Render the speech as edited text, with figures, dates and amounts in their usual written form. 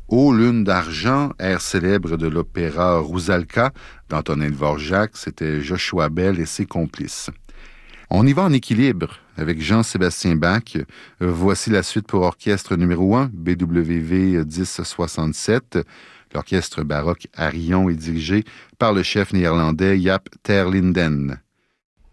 Ô lune d'argent, air célèbre de l'opéra Rusalka d'Antonin Dvorak, c'était Joshua Bell et ses complices. On y va en équilibre avec Jean-Sébastien Bach. Voici la suite pour orchestre numéro 1, BWV 1067. L'orchestre baroque Arion est dirigé par le chef néerlandais Jaap ter Linden.